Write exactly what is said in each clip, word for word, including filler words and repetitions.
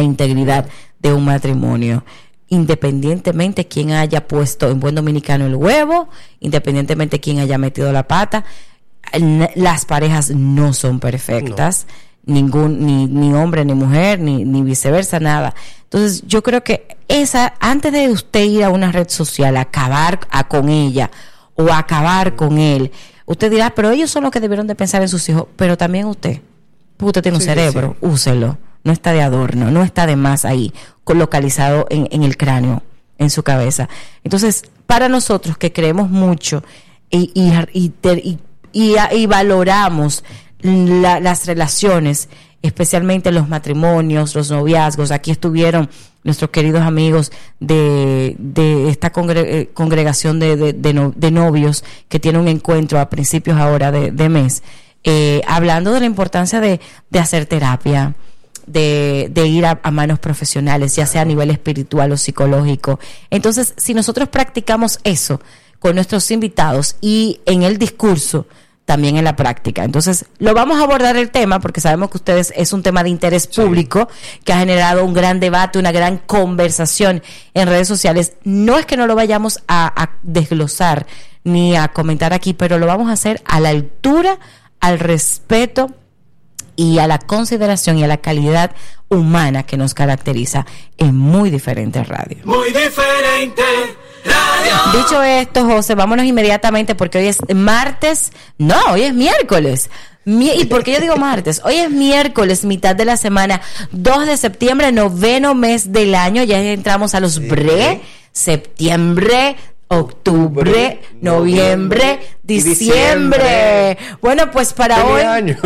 integridad de un matrimonio. Independientemente quién haya puesto en buen dominicano el huevo, independientemente quién haya metido la pata, las parejas no son perfectas. No. Ningún, ni, ni hombre, ni mujer, ni, ni viceversa, nada. Entonces, yo creo que esa, antes de usted ir a una red social, a acabar a, con ella, o a acabar con él, usted dirá, pero ellos son los que debieron de pensar en sus hijos, pero también usted, porque usted tiene un sí, cerebro, sí. Úselo, no está de adorno, no está de más ahí, localizado en, en el cráneo, en su cabeza. Entonces, para nosotros que creemos mucho y, y, y, y, y, y valoramos La, las relaciones, especialmente los matrimonios, los noviazgos. Aquí estuvieron nuestros queridos amigos de, de esta congre, congregación de, de, de, no, de novios que tiene un encuentro a principios ahora de, de mes, eh, hablando de la importancia de, de hacer terapia, de, de ir a, a manos profesionales, ya sea a nivel espiritual o psicológico. Entonces, si nosotros practicamos eso con nuestros invitados y en el discurso, también en la práctica. Entonces, lo vamos a abordar el tema porque sabemos que ustedes es un tema de interés público sí. que ha generado un gran debate, una gran conversación en redes sociales. No es que no lo vayamos a, a desglosar ni a comentar aquí, pero lo vamos a hacer a la altura, al respeto y a la consideración y a la calidad humana que nos caracteriza en Muy Diferente Radio. Muy Diferente Radio. Dicho esto, José, vámonos inmediatamente porque hoy es martes. No, hoy es miércoles. ¿Y por qué yo digo martes? Hoy es miércoles, mitad de la semana, dos de septiembre, noveno mes del año. Ya entramos a los sí. bre, septiembre, octubre, noviembre, diciembre. diciembre. Bueno, pues para feliz hoy. Año.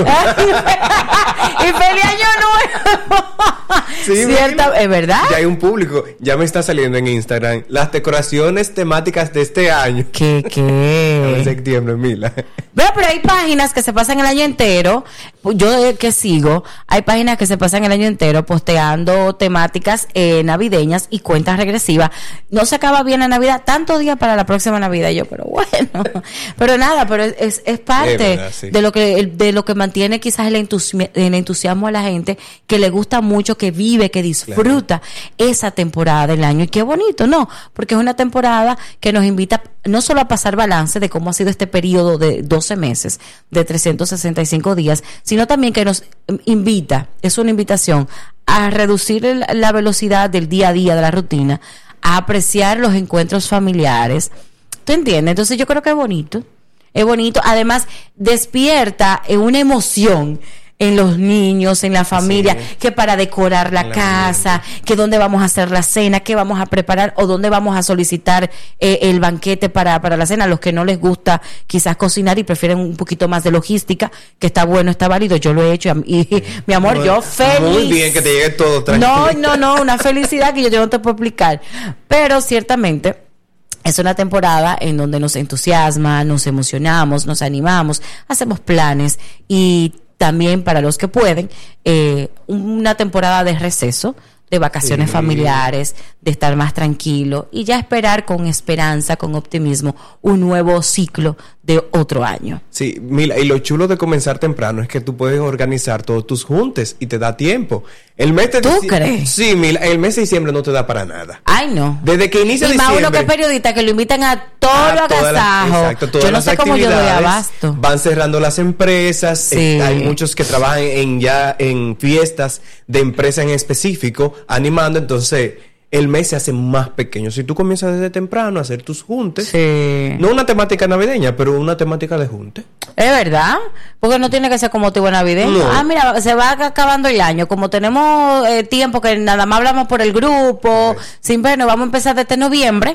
Y feliz año nuevo. Sí, Cierta, es verdad. Ya hay un público, ya me está saliendo en Instagram las decoraciones temáticas de este año. ¿Qué qué? En septiembre, Mila. Bueno, pero hay páginas que se pasan el año entero. Yo que sigo, hay páginas que se pasan el año entero posteando temáticas eh, navideñas y cuentas regresivas. No se acaba bien la Navidad, tantos días para la próxima Navidad. Yo, pero bueno, pero nada, pero es, es parte es verdad, sí. de lo que de lo que mantiene quizás el, entusi- el entusiasmo a la gente, que le gusta mucho, que vive, que disfruta claro. esa temporada del año. Y qué bonito, ¿no? Porque es una temporada que nos invita no solo a pasar balance de cómo ha sido este periodo de doce meses, de trescientos sesenta y cinco días, sino también que nos invita, es una invitación a reducir el, la velocidad del día a día, de la rutina, a apreciar los encuentros familiares. ¿Tú entiendes? Entonces yo creo que es bonito, es bonito. Además, despierta una emoción en los niños, en la familia, sí. que para decorar la, la casa, ambiente. Que dónde vamos a hacer la cena, qué vamos a preparar o dónde vamos a solicitar eh, el banquete para, para la cena. A los que no les gusta quizás cocinar y prefieren un poquito más de logística, que está bueno, está válido, yo lo he hecho y, y mi amor, muy, yo feliz. Muy bien, que te llegue todo tranquilo. No, no, no, una felicidad que yo, yo no te puedo explicar. Pero ciertamente es una temporada en donde nos entusiasma, nos emocionamos, nos animamos, hacemos planes y también para los que pueden, eh, una temporada de receso, de vacaciones sí. familiares, de estar más tranquilo y ya esperar con esperanza, con optimismo, un nuevo ciclo de otro año. Sí, Mila, y lo chulo de comenzar temprano es que tú puedes organizar todos tus juntes y te da tiempo. El mes de ¿Tú dic- crees? Sí, Mila, el mes de diciembre no te da para nada. Ay, no. Desde que inicia y diciembre. Y más uno que es periodista, que lo invitan a todo a agasajo. Exacto, todas yo no las sé cómo yo doy abasto. Van cerrando las empresas. Sí. Eh, hay muchos que trabajan en ya en fiestas de empresa en específico, animando. Entonces, el mes se hace más pequeño. Si tú comienzas desde temprano a hacer tus juntes, sí. no una temática navideña, pero una temática de junte. Es verdad, porque no tiene que ser con motivo navideño. No. Ah, mira, se va acabando el año. Como tenemos eh, tiempo que nada más hablamos por el grupo, sí. sin ver, nos vamos a empezar desde noviembre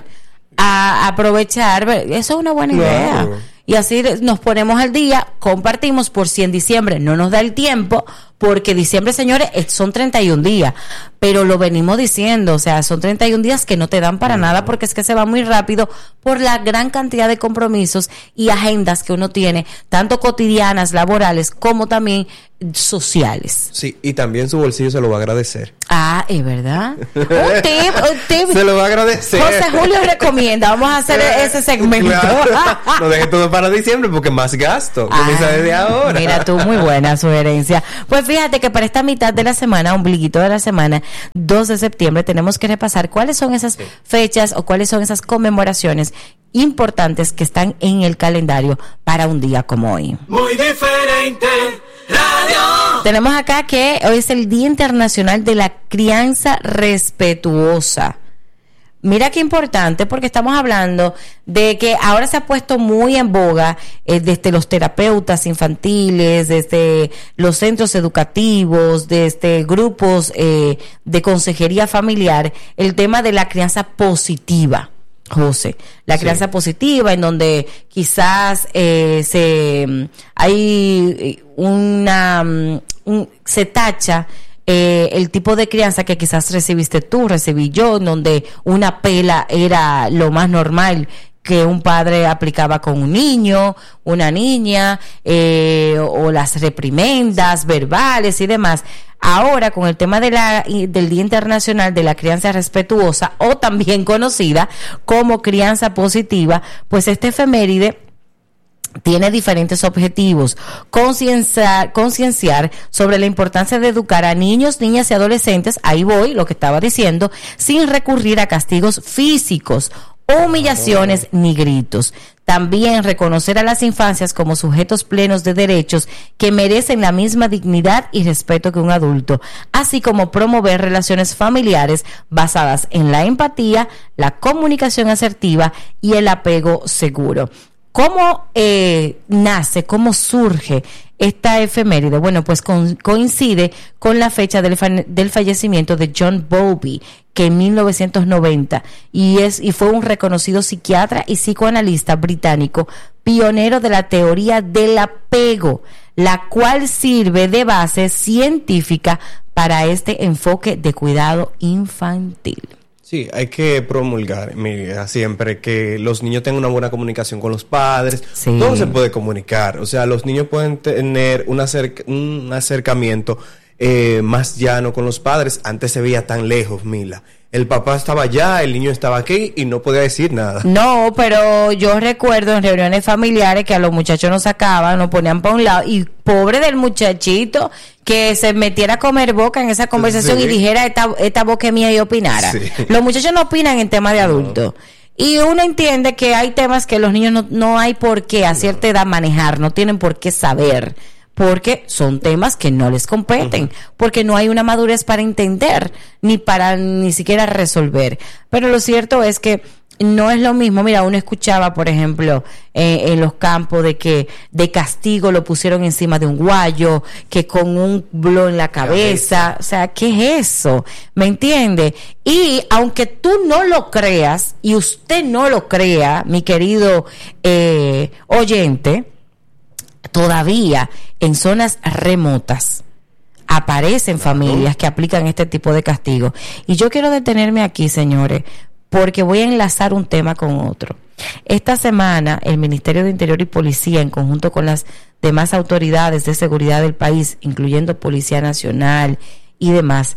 a aprovechar. Eso es una buena idea. No. Y así nos ponemos al día, compartimos por si en diciembre no nos da el tiempo, porque diciembre, señores, son treinta y un días, pero lo venimos diciendo, o sea, son treinta y un días que no te dan para no. nada, porque es que se va muy rápido por la gran cantidad de compromisos y agendas que uno tiene, tanto cotidianas, laborales, como también sociales. Sí, y también su bolsillo se lo va a agradecer. Ah, es verdad. Un tip, un tip. Se lo va a agradecer. José Julio recomienda, vamos a hacer ese segmento. Claro. No dejes todo para diciembre porque más gasto. Ah, comienza desde ahora. Mira tú, muy buena sugerencia. Pues Pues fíjate que para esta mitad de la semana, ombliguito de la semana, dos de septiembre, tenemos que repasar cuáles son esas sí. fechas o cuáles son esas conmemoraciones importantes que están en el calendario para un día como hoy. Muy diferente, radio. Tenemos acá que hoy es el Día Internacional de la Crianza Respetuosa. Mira qué importante, porque estamos hablando de que ahora se ha puesto muy en boga eh, desde los terapeutas infantiles, desde los centros educativos, desde grupos eh, de consejería familiar, el tema de la crianza positiva. José, la crianza sí. positiva, en donde quizás eh, se hay una un, se tacha Eh, el tipo de crianza que quizás recibiste tú, recibí yo, en donde una pela era lo más normal que un padre aplicaba con un niño, una niña, eh, o las reprimendas verbales y demás. Ahora, con el tema de la, del Día Internacional de la Crianza Respetuosa, o también conocida como crianza positiva, pues este efeméride tiene diferentes objetivos. Concienciar, concienciar sobre la importancia de educar a niños, niñas y adolescentes, ahí voy, lo que estaba diciendo, sin recurrir a castigos físicos, humillaciones ni gritos. También reconocer a las infancias como sujetos plenos de derechos que merecen la misma dignidad y respeto que un adulto, así como promover relaciones familiares basadas en la empatía, la comunicación asertiva y el apego seguro. ¿Cómo eh, nace, cómo surge esta efeméride? Bueno, pues con, coincide con la fecha del, fa- del fallecimiento de John Bowlby, que en mil novecientos noventa, y, es, y fue un reconocido psiquiatra y psicoanalista británico, pionero de la teoría del apego, la cual sirve de base científica para este enfoque de cuidado infantil. Sí, hay que promulgar, mira, siempre que los niños tengan una buena comunicación con los padres. Sí. Todo se puede comunicar, o sea, los niños pueden tener un, acerc- un acercamiento eh, más llano con los padres. Antes se veía tan lejos, Mila. El papá estaba allá, el niño estaba aquí y no podía decir nada. No, pero yo recuerdo en reuniones familiares que a los muchachos nos sacaban, nos ponían para un lado, y pobre del muchachito que se metiera a comer boca en esa conversación, sí, y dijera esta, esta boca es mía y opinara. Sí. Los muchachos no opinan en temas de adultos. No. Y uno entiende que hay temas que los niños no, no hay por qué a cierta edad manejar, no tienen por qué saber, porque son temas que no les competen, uh-huh. porque no hay una madurez para entender, ni para ni siquiera resolver. Pero lo cierto es que no es lo mismo. Mira, uno escuchaba, por ejemplo, eh, en los campos de que de castigo lo pusieron encima de un guayo, que con un blow en la cabeza. cabeza. O sea, ¿qué es eso? ¿Me entiende? Y aunque tú no lo creas, y usted no lo crea, mi querido eh, oyente, todavía en zonas remotas aparecen familias que aplican este tipo de castigo. Y yo quiero detenerme aquí, señores, porque voy a enlazar un tema con otro. Esta semana, el Ministerio de Interior y Policía, en conjunto con las demás autoridades de seguridad del país, incluyendo Policía Nacional y demás,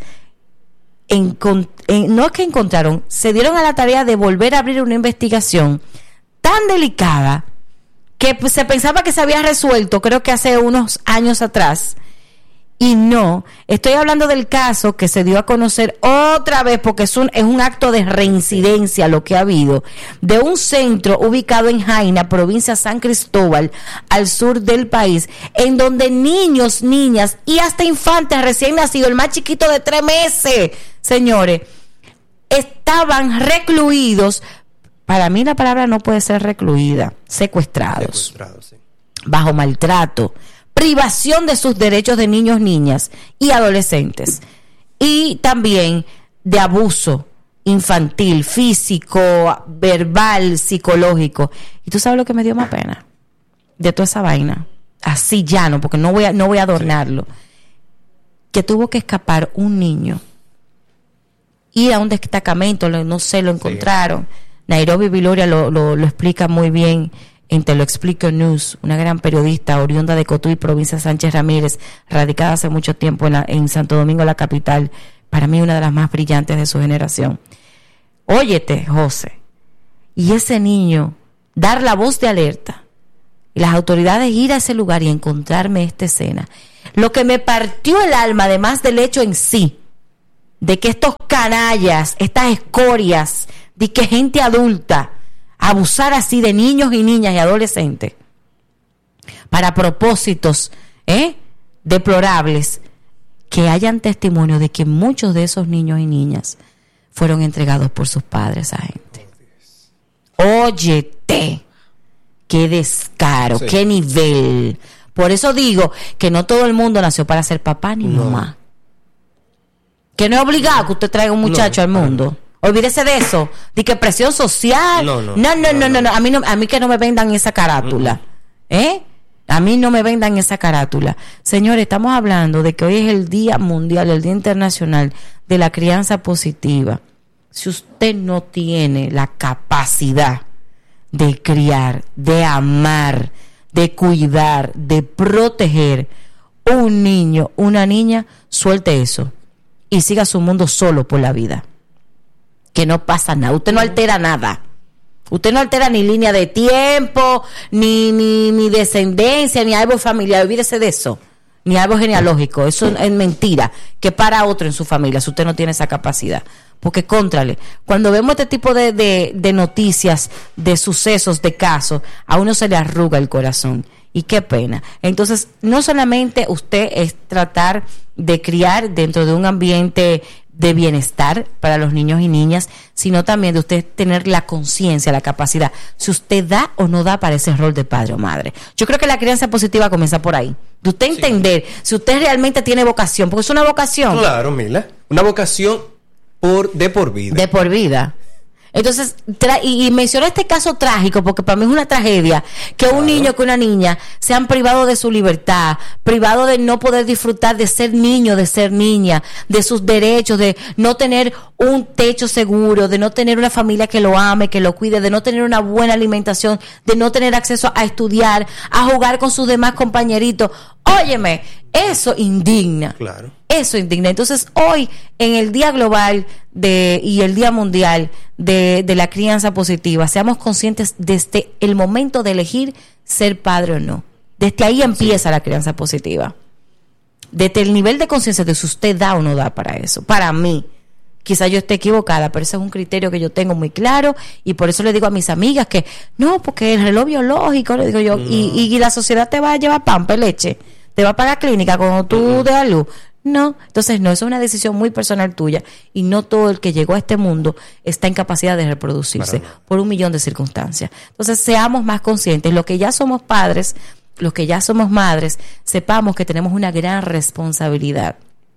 encont- en, no es que encontraron, se dieron a la tarea de volver a abrir una investigación tan delicada que pues, se pensaba que se había resuelto, creo que hace unos años atrás, y no. Estoy hablando del caso que se dio a conocer otra vez, porque es un, es un acto de reincidencia lo que ha habido, de un centro ubicado en Jaina, provincia de San Cristóbal, al sur del país, en donde niños, niñas y hasta infantes recién nacidos, el más chiquito de tres meses, señores, estaban recluidos. Para mí la palabra no puede ser recluida, secuestrados, secuestrados sí. bajo maltrato, privación de sus derechos de niños, niñas y adolescentes, y también de abuso infantil, físico, verbal, psicológico. Y tú sabes lo que me dio más pena de toda esa vaina, así llano, porque no voy a, no voy a adornarlo, sí. que tuvo que escapar un niño, ir a un destacamento, no sé, lo encontraron. Sí. Nairobi Viloria lo, lo, lo explica muy bien en Te lo explico News, una gran periodista oriunda de Cotuí, provincia de Sánchez Ramírez, radicada hace mucho tiempo en, la, en Santo Domingo, la capital, para mí una de las más brillantes de su generación. Óyete, José, y ese niño dar la voz de alerta, y las autoridades ir a ese lugar y encontrarme esta escena. Lo que me partió el alma, además del hecho en sí, de que estos canallas, estas escorias, de que gente adulta, abusar así de niños y niñas y adolescentes, para propósitos ¿eh? deplorables, que hayan testimonio de que muchos de esos niños y niñas fueron entregados por sus padres a gente. Óyete, qué descaro, sí. Qué nivel. Por eso digo que no todo el mundo nació para ser papá ni no. mamá. Que no es obligado que usted traiga un muchacho no, al mundo. No. Olvídese de eso, de que presión social. No, no, no, no, no, no, no. A mí no, a mí que no me vendan esa carátula, ¿eh? A mí no me vendan esa carátula. Señores, estamos hablando de que hoy es el Día Mundial, el Día Internacional de la Crianza Positiva. Si usted no tiene la capacidad de criar, de amar, de cuidar, de proteger un niño, una niña, suelte eso y siga su mundo solo por la vida. Que no pasa nada. Usted no altera nada. Usted no altera ni línea de tiempo, ni, ni, ni descendencia, ni árbol familiar. Olvídese de eso. Ni árbol genealógico. Eso es mentira. Que para otro en su familia, si usted no tiene esa capacidad. Porque, contrale, cuando vemos este tipo de, de, de noticias, de sucesos, de casos, a uno se le arruga el corazón. Y qué pena. Entonces, no solamente usted es tratar de criar dentro de un ambiente de bienestar para los niños y niñas, sino también de usted tener la conciencia, la capacidad, si usted da o no da para ese rol de padre o madre. Yo creo que la crianza positiva comienza por ahí, de usted entender sí. si usted realmente tiene vocación, porque es una vocación. Claro, Mila, una vocación por de por vida. De por vida. Entonces, tra- y, y menciono este caso trágico porque para mí es una tragedia que claro. un niño, que una niña sean privados de su libertad, privados de no poder disfrutar de ser niño, de ser niña, de sus derechos, de no tener un techo seguro, de no tener una familia que lo ame, que lo cuide, de no tener una buena alimentación, de no tener acceso a estudiar, a jugar con sus demás compañeritos. Óyeme, eso indigna. Claro. Eso indigna. Entonces, hoy, en el Día Global de y el Día Mundial de, de la Crianza Positiva, seamos conscientes desde el momento de elegir ser padre o no. Desde ahí empieza sí. la crianza positiva. Desde el nivel de conciencia de si usted da o no da para eso. Para mí, quizá yo esté equivocada, pero ese es un criterio que yo tengo muy claro y por eso le digo a mis amigas que no, porque el reloj biológico, le digo yo, no. y, y la sociedad te va a llevar pampa, leche, te va a pagar clínica cuando tú uh-huh. des a luz. No, entonces no, eso es una decisión muy personal tuya y no todo el que llegó a este mundo está en capacidad de reproducirse por un millón de circunstancias. Entonces seamos más conscientes, los que ya somos padres, los que ya somos madres, sepamos que tenemos una gran responsabilidad,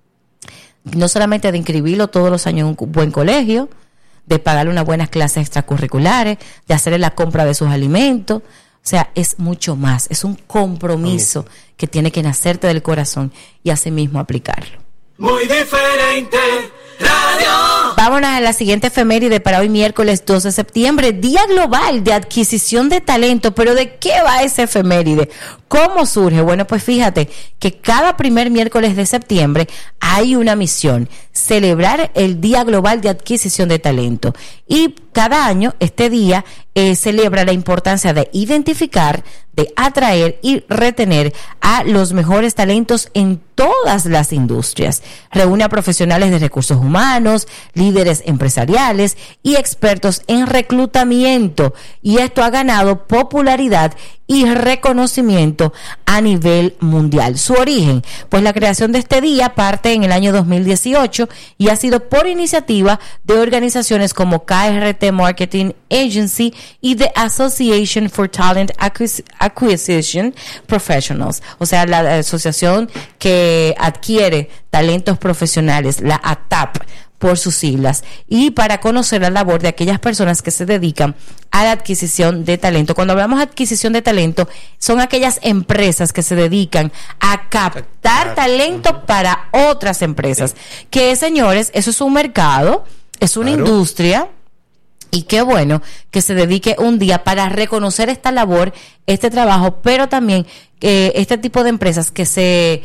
no solamente de inscribirlo todos los años en un buen colegio, de pagarle unas buenas clases extracurriculares, de hacerle la compra de sus alimentos. O sea, es mucho más, es un compromiso que tiene que nacerte del corazón y asimismo aplicarlo. Muy diferente, radio. Vámonos a la siguiente efeméride para hoy miércoles dos de septiembre, Día Global de Adquisición de Talento. ¿Pero de qué va esa efeméride? ¿Cómo surge? Bueno, pues fíjate que cada primer miércoles de septiembre hay una misión, celebrar el Día Global de Adquisición de Talento. Y cada año este día eh, celebra la importancia de identificar, de atraer y retener a los mejores talentos en todas las industrias. Reúne a profesionales de recursos humanos, líderes empresariales y expertos en reclutamiento. Y esto ha ganado popularidad y reconocimiento a nivel mundial. Su origen, pues la creación de este día parte en el año dos mil dieciocho y ha sido por iniciativa de organizaciones como K R T Marketing Agency y The Association for Talent Acquis- Acquisition Professionals, o sea, la, la asociación que adquiere talentos profesionales, la A T A P por sus siglas, y para conocer la labor de aquellas personas que se dedican a la adquisición de talento. Cuando hablamos de adquisición de talento, son aquellas empresas que se dedican a captar talento para otras empresas. Que, señores, eso es un mercado, es una claro. industria, y qué bueno que se dedique un día para reconocer esta labor, este trabajo, pero también eh, este tipo de empresas que se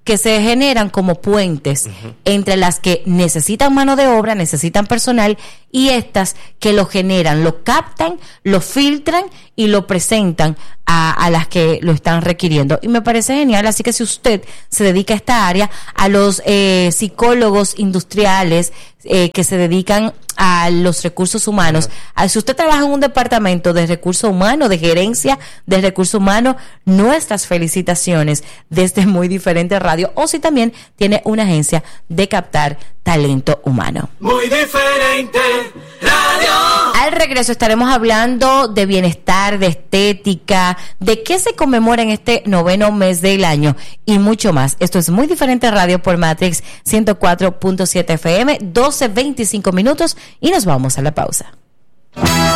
que se generan como puentes uh-huh. entre las que necesitan mano de obra, necesitan personal, y estas que lo generan, lo captan, lo filtran y lo presentan a, a las que lo están requiriendo. Y me parece genial, así que si usted se dedica a esta área, a los eh, psicólogos industriales eh, que se dedican a los recursos humanos, uh-huh. si usted trabaja en un departamento de recursos humanos, de gerencia de recursos humanos, nuestras felicitaciones desde Muy Diferente Radio, o si también tiene una agencia de captar talento humano. Muy Diferente Radio. Al regreso estaremos hablando de bienestar, de estética, de qué se conmemora en este noveno mes del año y mucho más. Esto es Muy Diferente Radio por Matrix ciento cuatro punto siete F M, doce veinticinco minutos, y nos vamos a la pausa.